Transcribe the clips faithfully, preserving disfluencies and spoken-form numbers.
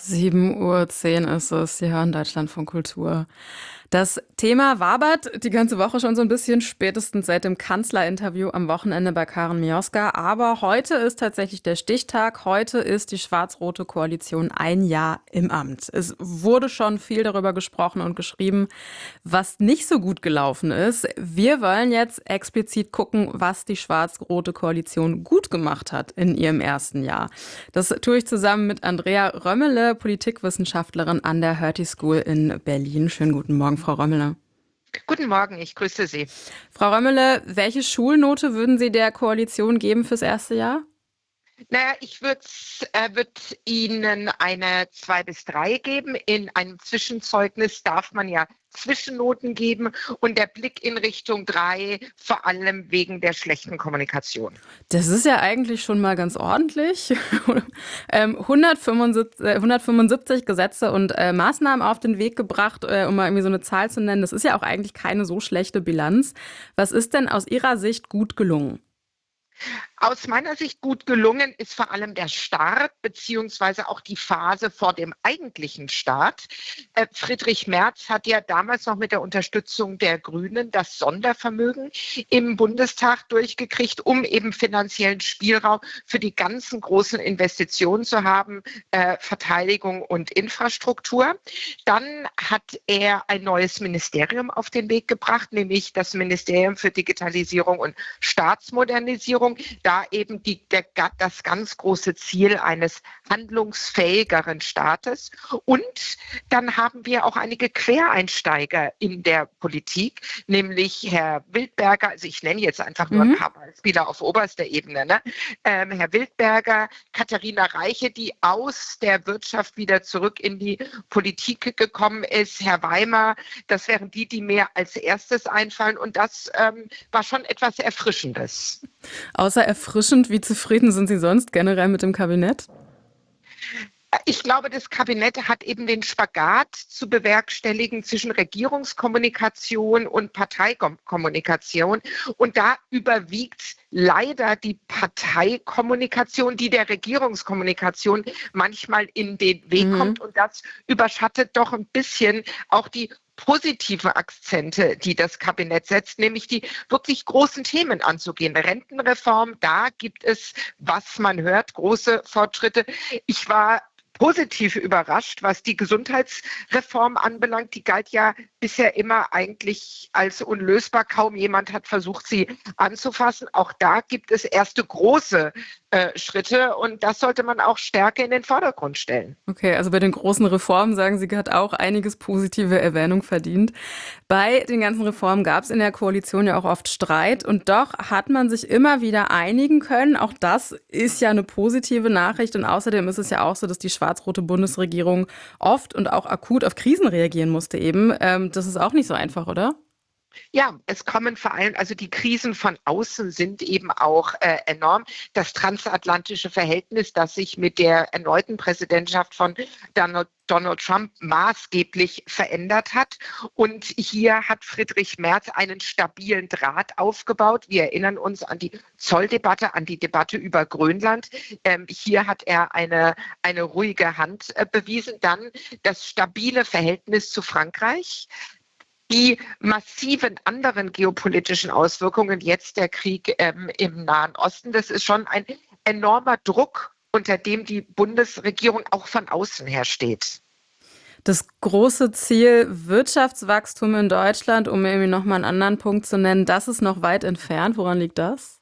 sieben Uhr zehn ist es. Sie hören Deutschlandfunk Kultur. Das Thema wabert die ganze Woche schon so ein bisschen, spätestens seit dem Kanzlerinterview am Wochenende bei Karen Mioska. Aber heute ist tatsächlich der Stichtag. Heute ist die schwarz-rote Koalition ein Jahr im Amt. Es wurde schon viel darüber gesprochen und geschrieben, was nicht so gut gelaufen ist. Wir wollen jetzt explizit gucken, was die schwarz-rote Koalition gut gemacht hat in ihrem ersten Jahr. Das tue ich zusammen mit Andrea Römmele, Politikwissenschaftlerin an der Hertie School in Berlin. Schönen guten Morgen, Frau Römmele. Guten Morgen, ich grüße Sie. Frau Römmele, welche Schulnote würden Sie der Koalition geben fürs erste Jahr? Naja, ich würde äh, würd Ihnen eine zwei bis drei geben. In einem Zwischenzeugnis darf man ja Zwischennoten geben und der Blick in Richtung drei, vor allem wegen der schlechten Kommunikation. Das ist ja eigentlich schon mal ganz ordentlich. ähm, hundertfünfundsiebzig, äh, hundertfünfundsiebzig Gesetze und äh, Maßnahmen auf den Weg gebracht, äh, um mal irgendwie so eine Zahl zu nennen. Das ist ja auch eigentlich keine so schlechte Bilanz. Was ist denn aus Ihrer Sicht gut gelungen? Aus meiner Sicht gut gelungen ist vor allem der Start beziehungsweise auch die Phase vor dem eigentlichen Start. Äh, Friedrich Merz hat ja damals noch mit der Unterstützung der Grünen das Sondervermögen im Bundestag durchgekriegt, um eben finanziellen Spielraum für die ganzen großen Investitionen zu haben, äh, Verteidigung und Infrastruktur. Dann hat er ein neues Ministerium auf den Weg gebracht, nämlich das Ministerium für Digitalisierung und Staatsmodernisierung. Da eben die, der, das ganz große Ziel eines handlungsfähigeren Staates. Und dann haben wir auch einige Quereinsteiger in der Politik, nämlich Herr Wildberger, also ich nenne jetzt einfach nur ein Mhm. paar Beispiele auf oberster Ebene, ne? ähm, Herr Wildberger, Katharina Reiche, die aus der Wirtschaft wieder zurück in die Politik gekommen ist, Herr Weimer, das wären die, die mir als erstes einfallen. Und das ähm, war schon etwas Erfrischendes. Außer erfrischend, wie zufrieden sind Sie sonst generell mit dem Kabinett? Ich glaube, das Kabinett hat eben den Spagat zu bewerkstelligen zwischen Regierungskommunikation und Parteikommunikation. Und da überwiegt leider die Parteikommunikation, die der Regierungskommunikation manchmal in den Weg Mhm. kommt. Und das überschattet doch ein bisschen auch die positive Akzente, die das Kabinett setzt, nämlich die wirklich großen Themen anzugehen. Rentenreform, da gibt es, was man hört, große Fortschritte. Ich war positiv überrascht, was die Gesundheitsreform anbelangt. Die galt ja bisher immer eigentlich als unlösbar. Kaum jemand hat versucht, sie anzufassen. Auch da gibt es erste große äh, Schritte und das sollte man auch stärker in den Vordergrund stellen. Okay, also bei den großen Reformen, sagen Sie, hat auch einiges positive Erwähnung verdient. Bei den ganzen Reformen gab es in der Koalition ja auch oft Streit und doch hat man sich immer wieder einigen können. Auch das ist ja eine positive Nachricht und außerdem ist es ja auch so, dass die schwarz-rote Bundesregierung oft und auch akut auf Krisen reagieren musste eben. Ähm, das ist auch nicht so einfach, oder? Ja, es kommen vor allem, also die Krisen von außen sind eben auch äh, enorm. Das transatlantische Verhältnis, das sich mit der erneuten Präsidentschaft von Donald, Donald Trump maßgeblich verändert hat. Und hier hat Friedrich Merz einen stabilen Draht aufgebaut. Wir erinnern uns an die Zolldebatte, an die Debatte über Grönland. Ähm, hier hat er eine, eine ruhige Hand äh, bewiesen. Dann das stabile Verhältnis zu Frankreich. Die massiven anderen geopolitischen Auswirkungen, jetzt der Krieg ähm, im Nahen Osten, das ist schon ein enormer Druck, unter dem die Bundesregierung auch von außen her steht. Das große Ziel Wirtschaftswachstum in Deutschland, um irgendwie nochmal einen anderen Punkt zu nennen, das ist noch weit entfernt. Woran liegt das?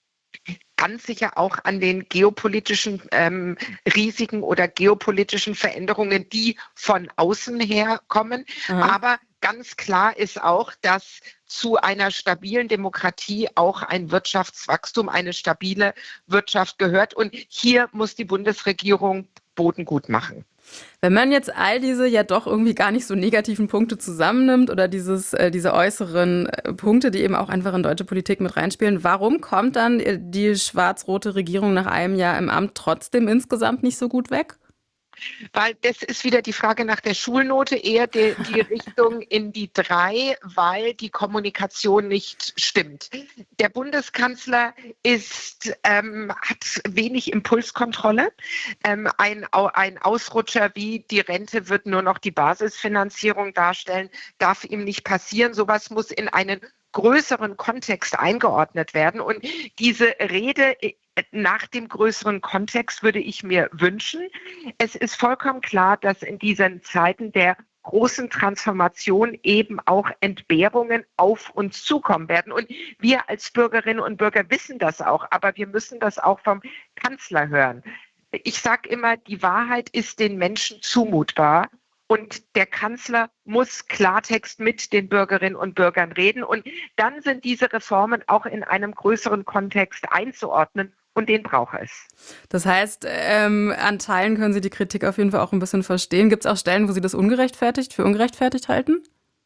Ganz sicher auch an den geopolitischen ähm, Risiken oder geopolitischen Veränderungen, die von außen her kommen. Aha. Aber ganz klar ist auch, dass zu einer stabilen Demokratie auch ein Wirtschaftswachstum, eine stabile Wirtschaft gehört. Und hier muss die Bundesregierung Boden gut machen. Wenn man jetzt all diese ja doch irgendwie gar nicht so negativen Punkte zusammennimmt oder dieses, äh, diese äußeren äh, Punkte, die eben auch einfach in deutsche Politik mit reinspielen, warum kommt dann äh, die schwarz-rote Regierung nach einem Jahr im Amt trotzdem insgesamt nicht so gut weg? Weil das ist wieder die Frage nach der Schulnote, eher die, die Richtung in die drei, weil die Kommunikation nicht stimmt. Der Bundeskanzler ist, ähm, hat wenig Impulskontrolle. Ähm, ein, ein Ausrutscher wie die Rente wird nur noch die Basisfinanzierung darstellen, darf ihm nicht passieren. Sowas muss in einen größeren Kontext eingeordnet werden. Und diese Rede nach dem größeren Kontext würde ich mir wünschen. Es ist vollkommen klar, dass in diesen Zeiten der großen Transformation eben auch Entbehrungen auf uns zukommen werden. Und wir als Bürgerinnen und Bürger wissen das auch, aber wir müssen das auch vom Kanzler hören. Ich sage immer, die Wahrheit ist den Menschen zumutbar. Und der Kanzler muss Klartext mit den Bürgerinnen und Bürgern reden. Und dann sind diese Reformen auch in einem größeren Kontext einzuordnen. Und den braucht es. Das heißt, ähm, an Teilen können Sie die Kritik auf jeden Fall auch ein bisschen verstehen. Gibt es auch Stellen, wo Sie das ungerechtfertigt, für ungerechtfertigt halten?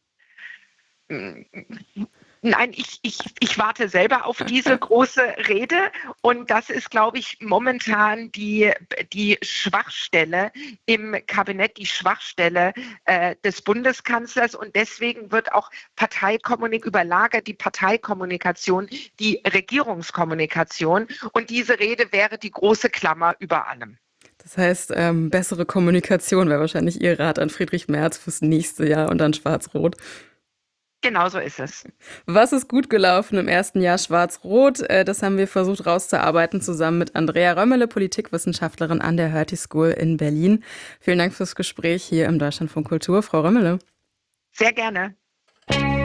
Nein, ich, ich, ich warte selber auf diese große Rede und das ist, glaube ich, momentan die, die Schwachstelle im Kabinett, die Schwachstelle äh, des Bundeskanzlers und deswegen wird auch Parteikommunikation überlagert, die Parteikommunikation, die Regierungskommunikation und diese Rede wäre die große Klammer über allem. Das heißt, ähm, bessere Kommunikation wäre wahrscheinlich Ihr Rat an Friedrich Merz fürs nächste Jahr und dann Schwarz-Rot. Genau so ist es. Was ist gut gelaufen im ersten Jahr Schwarz-Rot? Das haben wir versucht rauszuarbeiten zusammen mit Andrea Römmele, Politikwissenschaftlerin an der Hertie School in Berlin. Vielen Dank fürs Gespräch hier im Deutschlandfunk Kultur, Frau Römmele. Sehr gerne.